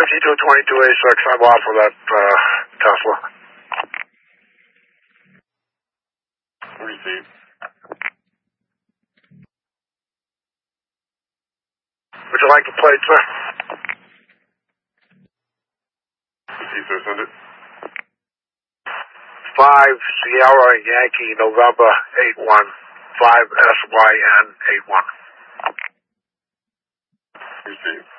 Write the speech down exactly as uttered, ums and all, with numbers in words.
fifty-two twenty-two A six, I'm off of that uh, Tesla. Receive. Would you like the plate, sir? Receive, sir. Send it. five Sierra Yankee November eight one, five S Y N eight one. Receive.